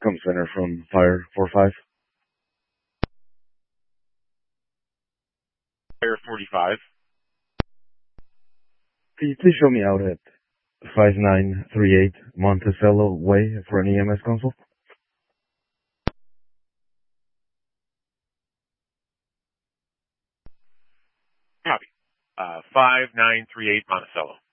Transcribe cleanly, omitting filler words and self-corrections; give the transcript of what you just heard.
Come center from Fire 45. Fire 45. Could you please show me out at 5938 Monticello Way for an EMS console? Copy. 5938 Monticello.